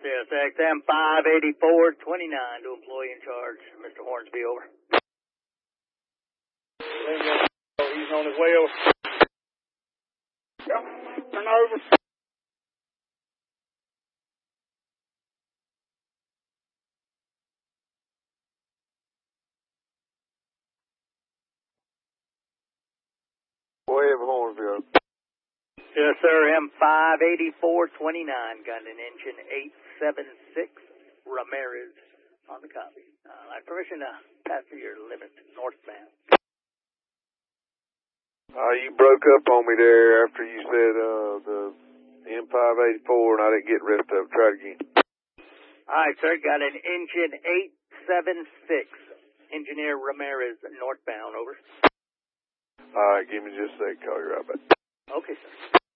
Yes, XM 58429 to employee in charge. Mr. Hornsby, over. He's on his way over. Turn over. Go ahead, Hornsby. Yes, sir. M58429, got an engine 876, Ramirez on the copy. I have permission to pass through your limit northbound. You broke up on me there after you said the M584, and I didn't get the rest of it. Try it again. All right, sir. Got an engine 876, Engineer Ramirez northbound, over. All right, give me just a sec. Call you right back. Okay, sir.